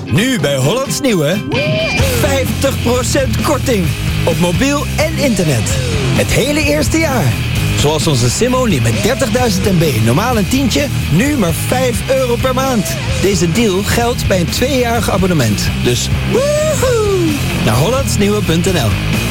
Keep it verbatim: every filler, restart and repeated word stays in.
Nu bij Hollands Nieuwe. vijftig procent korting. Op mobiel en internet. Het hele eerste jaar. Zoals onze Sim-only met dertigduizend MB. Normaal een tientje, nu maar vijf euro per maand. Deze deal geldt bij een tweejarig abonnement. Dus woehoe! Naar hollandsnieuwe punt n l.